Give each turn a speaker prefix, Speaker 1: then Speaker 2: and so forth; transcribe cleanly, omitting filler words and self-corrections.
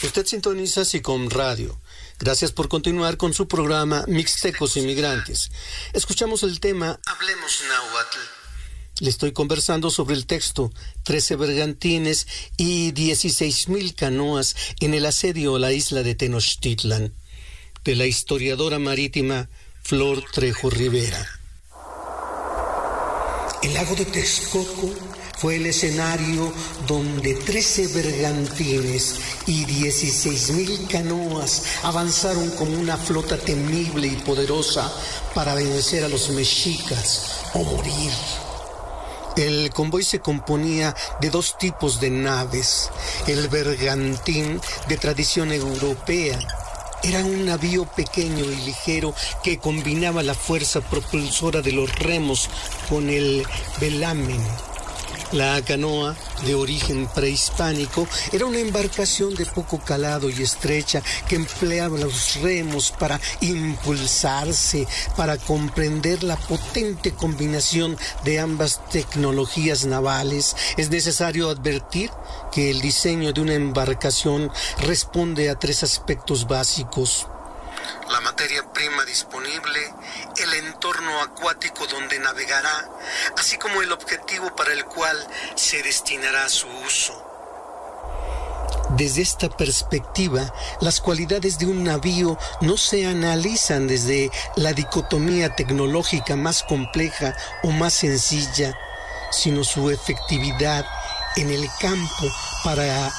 Speaker 1: Usted sintoniza SICOM Radio. Gracias por continuar con su programa Mixtecos Inmigrantes. Escuchamos el tema Hablemos Náhuatl. Le estoy conversando sobre el texto 13 bergantines y 16,000 canoas en el asedio a la isla de Tenochtitlan, de la historiadora marítima Flor Trejo Rivera. El lago de Texcoco fue el escenario donde 13 bergantines y 16,000 canoas avanzaron como una flota temible y poderosa para vencer a los mexicas o morir. El convoy se componía de dos tipos de naves. El bergantín, de tradición europea, era un navío pequeño y ligero que combinaba la fuerza propulsora de los remos con el velamen. La canoa, de origen prehispánico, era una embarcación de poco calado y estrecha que empleaba los remos para impulsarse. Para comprender la potente combinación de ambas tecnologías navales, es necesario advertir que el diseño de una embarcación responde a tres aspectos básicos: la materia prima disponible, el entorno acuático donde navegará, así como el objetivo para el cual se destinará su uso. Desde esta perspectiva, las cualidades de un navío no se analizan desde la dicotomía tecnológica más compleja o más sencilla, sino su efectividad en el campo para